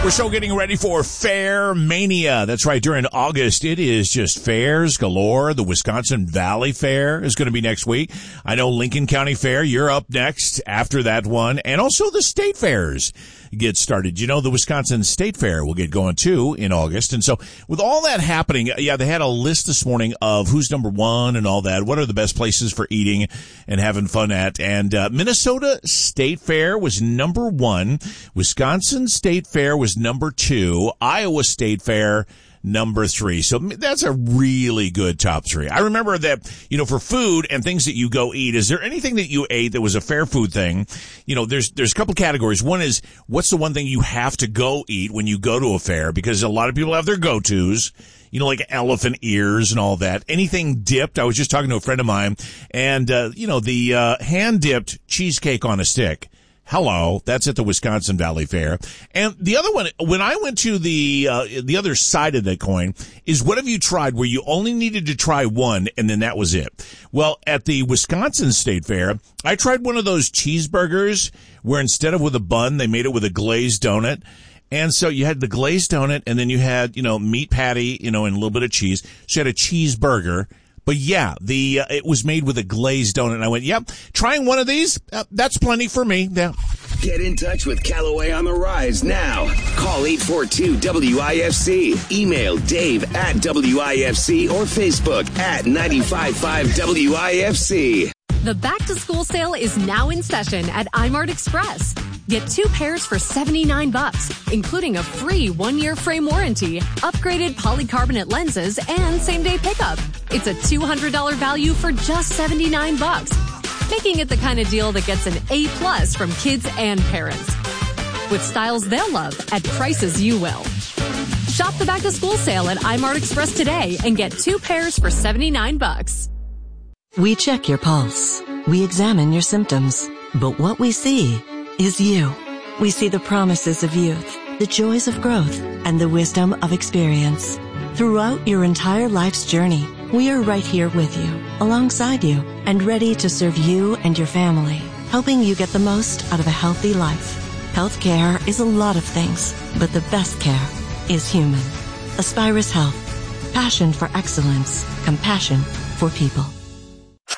We're still getting ready for Fair Mania. That's right. During August, it is just fairs galore. The Wisconsin Valley Fair is going to be next week. I know Lincoln County Fair, you're up next after that one. And also the state fairs get started. You know, the Wisconsin State Fair will get going too in August. And so with all that happening, yeah, they had a list this morning of who's number one and all that. What are the best places for eating and having fun at? And Minnesota State Fair was number one. Wisconsin State Fair was number two. Iowa State Fair number three. So that's a really good top three. I remember that, you know, for food and things that you go eat, is there anything that you ate that was a fair food thing? You know, there's a couple categories. One is, what's the one thing you have to go eat when you go to a fair? Because a lot of people have their go-tos, you know, like elephant ears and all that. Anything dipped. I was just talking to a friend of mine, and, you know, the hand-dipped cheesecake on a stick. Hello, that's at the Wisconsin Valley Fair. And the other one, when I went to the other side of the coin, is what have you tried where you only needed to try one and then that was it? Well, at the Wisconsin State Fair, I tried one of those cheeseburgers where instead of with a bun, they made it with a glazed donut. And so you had the glazed donut and then you had, you know, meat patty, you know, and a little bit of cheese. So you had a cheeseburger. But yeah, it was made with a glazed donut, and I went, yep, trying one of these, that's plenty for me. Yeah. Get in touch with Callaway on the Rise now. Call 842-WIFC. Email Dave@WIFC or Facebook at 95.5 WIFC. The back-to-school sale is now in session at iMart Express. Get 2 pairs for $79, including a free 1-year frame warranty, upgraded polycarbonate lenses, and same-day pickup. It's a $200 value for just $79, making it the kind of deal that gets an A+ from kids and parents. With styles they'll love at prices you will. Shop the back-to-school sale at iMart Express today and get 2 pairs for $79. We check your pulse. We examine your symptoms. But what we see is you. We see the promises of youth, the joys of growth, and the wisdom of experience. Throughout your entire life's journey, we are right here with you, alongside you, and ready to serve you and your family, helping you get the most out of a healthy life. Healthcare is a lot of things, but the best care is human. Aspirus Health. Passion for excellence. Compassion for people.